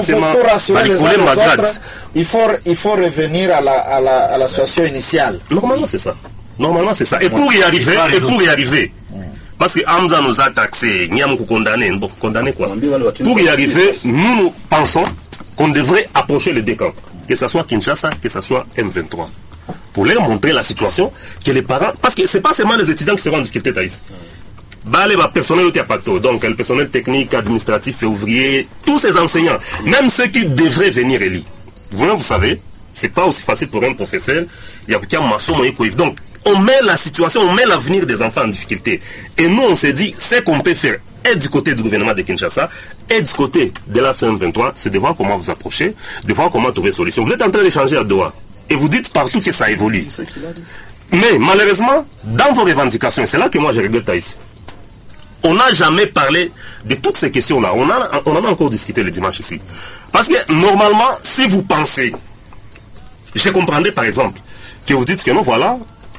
forcément pour rassurer les uns les Magrad. autres, il faut revenir à la situation initiale. Normalement, c'est ça. Normalement, c'est ça. Et pour y arriver, parce que Hamza nous a taxé, Niamou condamné, bon, condamné quoi. Pour y arriver, nous pensons qu'on devrait approcher les deux camps, que ce soit Kinshasa, que ce soit M23, pour leur montrer la situation, que les parents, parce que c'est pas seulement les étudiants qui seront en difficulté, Thaïs. Le personnel donc le personnel technique, administratif et ouvrier, tous ces enseignants, même ceux qui devraient venir élire. Vous savez, c'est pas aussi facile pour un professeur, il y a qu'un maçon, donc on met la situation, on met l'avenir des enfants en difficulté. Et nous, on s'est dit, ce qu'on peut faire, et du côté du gouvernement de Kinshasa, et du côté de la M23, c'est de voir comment vous approcher, de voir comment trouver solution. Vous êtes en train d'échanger à Doha, et vous dites partout que ça évolue. Mais malheureusement, dans vos revendications, c'est là que moi je regrette ici. On n'a jamais parlé de toutes ces questions-là. On en a encore discuté le dimanche ici. Parce que normalement, si vous pensez, je comprendrais par exemple, que vous dites que non, voilà,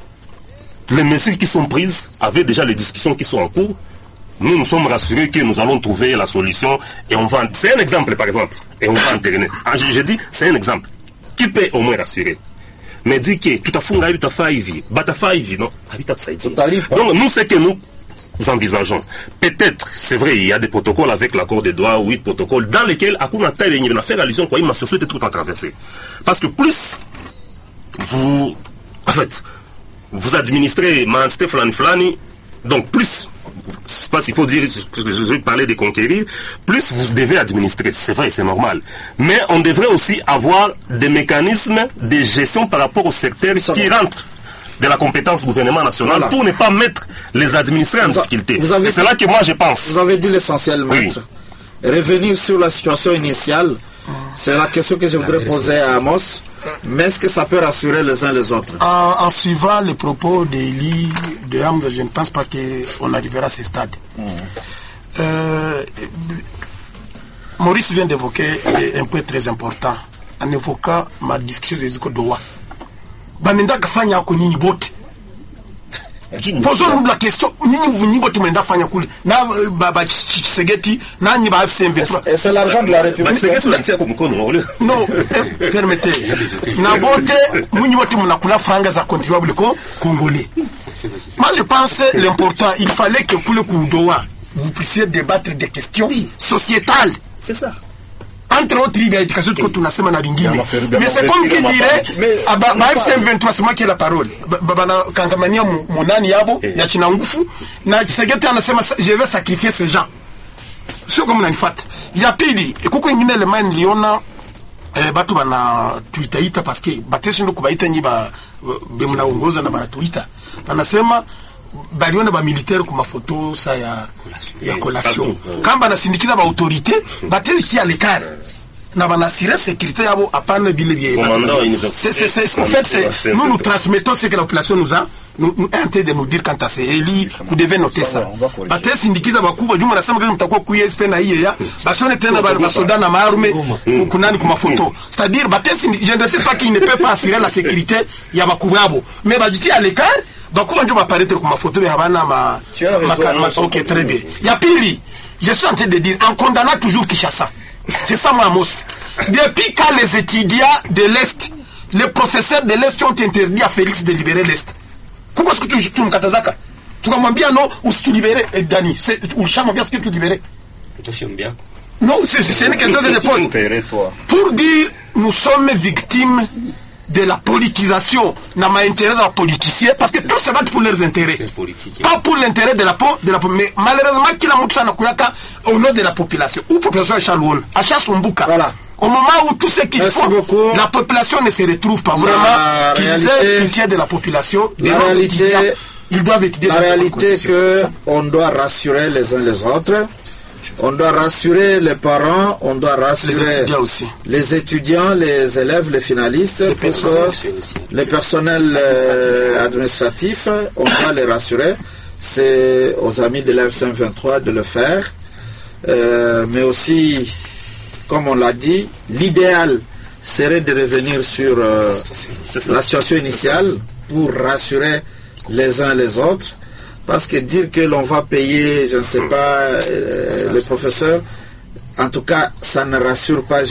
les mesures qui sont prises avaient déjà les discussions qui sont en cours. Nous sommes rassurés que nous allons trouver la solution et on va... C'est un exemple par exemple. Et on va intervenir. Je dis, c'est un exemple. Qui peut au moins rassurer? Mais dit que tout à fait, on a eu ta faille, non? Donc nous, c'est que nous envisageons. Peut-être, c'est vrai, il y a des protocoles avec l'accord de Doha, 8 protocoles, dans lesquels Akuna Taï va faire allusion quoi, ma société tout en traversée. Parce que plus vous, en fait, vous administrez Manste Flani, donc plus, je sais pas s'il faut dire, je vais parler de conquérir, plus vous devez administrer, c'est vrai, c'est normal. Mais on devrait aussi avoir des mécanismes de gestion par rapport aux secteurs qui rentrent de la compétence gouvernement national, voilà, pour ne pas mettre les administrés en difficulté. C'est là que moi je pense. Vous avez dit l'essentiel, maître. Oui. Revenir sur la situation initiale, c'est la question que je voudrais poser à Amos. Mais est-ce que ça peut rassurer les uns les autres? En suivant les propos d'Eli, de Hamza, je ne pense pas qu'on arrivera à ce stade. Maurice vient d'évoquer un point très important en évoquant ma discussion de Doha. Banenda kafanya ko nyinyi bote. Posons-nous la question, nyinyi bote menda fanya kule. Na baba Tshisekedi na nyi ba FC M23. C'est l'argent de la République. Non, permettez. Na bote nyinyi bote mnakula franga za contribuable congolais. Moi je pense l'important, il fallait que pour le coup Doha, vous puissiez débattre des questions sociétales. C'est ça. Entre autres, il y a l'éducation de Kotouna Semana Bingine. Mais c'est comme qui dirait, FC M23, c'est moi qui ai la parole. Kankamania Monani Yabo, Yachina Ngufu, na Tshisekedi anasema je vais sacrifier ces gens. Sio kama nanifuata. Ya pili, kuko ingine le man liona batu bana tuitaita parce que bateshindo kubaita nyi ba mnaongoza na bana tuita. Anasema baliona ba militaire kuma photo sa ya collation. Kamba na sindikiza ba autorité, batezi qui à l'écart. Na bana assurer sécurité yabo apana bile bien. C'est en fait nous transmettons ce que la population nous a en train de nous dire quant à ces Eli, vous devez noter ça. Batezi sindikiza bakubwa juma nasema kama mtakuwa kuesp na hiyo ya basone tena ba soda na maarme kunani kuma photo. C'est-à-dire batezi je ne sais pas qui ne peut pas assurer la sécurité ya bakubwabo, mais bajiti à l'écart bakuba ndio baparaître kuma photo ya bana ma OK très bien. Ya pili, je suis en train de dire en condamnant toujours Kinshasa. C'est ça moi Amos. Depuis quand les étudiants de l'Est, les professeurs de l'Est ont interdit à Félix de libérer l'Est. Pourquoi est-ce que tu mkatazaka? Tu m'ambia non ou si tu libérer Dani, c'est ou chama bien ce que tu libérer. Non, c'est une question de réponse. Pour dire nous sommes victimes de la politisation, n'a pas intérêt à politiciens parce que tout se bat pour leurs intérêts, pas pour l'intérêt de la peau, mais malheureusement qu'il a montré au nom de la population ou population à Chasumbuka. Voilà. Au moment où tout ce qu'il faut, la population ne se retrouve pas vraiment qu'ils aient pitié de la population. La réalité, ils doivent étudier. La réalité est que on doit rassurer les uns les autres. On doit rassurer les parents, on doit rassurer les étudiants, les élèves, les finalistes, les personnels administratifs, on doit les rassurer. C'est aux amis de l'AFC M23 de le faire. Mais aussi, comme on l'a dit, l'idéal serait de revenir sur la situation initiale pour rassurer les uns les autres. Parce que dire que l'on va payer, je ne sais pas, les professeurs, en tout cas, ça ne rassure pas.